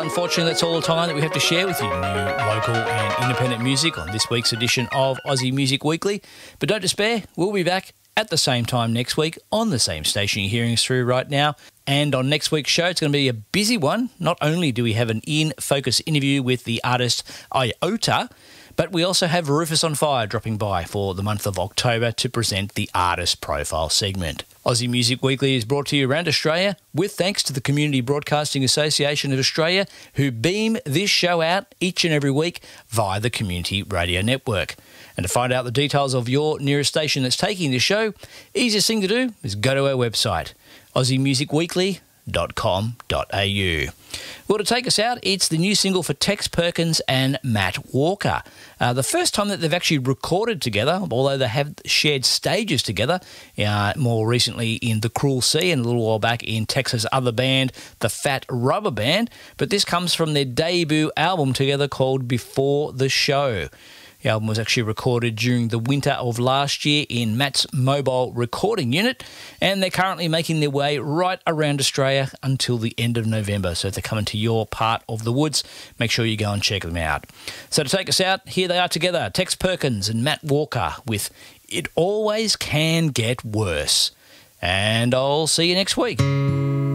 unfortunately, that's all the time that we have to share with you. New, local and independent music on this week's edition of Aussie Music Weekly. But don't despair, we'll be back at the same time next week on the same station you're hearing us through right now. And on next week's show, it's going to be a busy one. Not only do we have an In Focus interview with the artist Iota, but we also have Rufus on Fire dropping by for the month of October to present the Artist Profile segment. Aussie Music Weekly is brought to you around Australia with thanks to the Community Broadcasting Association of Australia, who beam this show out each and every week via the Community Radio Network. And to find out the details of your nearest station that's taking this show, easiest thing to do is go to our website, aussiemusicweekly.com.au. Well, to take us out, it's the new single for Tex Perkins and Matt Walker. The first time that they've actually recorded together, although they have shared stages together, more recently in The Cruel Sea and a little while back in Tex's other band, the Fat Rubber Band. But this comes from their debut album together called Before the Show. The album was actually recorded during the winter of last year in Matt's mobile recording unit, and they're currently making their way right around Australia until the end of November. So if they're coming to your part of the woods, make sure you go and check them out. So to take us out, here they are together, Tex Perkins and Matt Walker with It Always Can Get Worse. And I'll see you next week.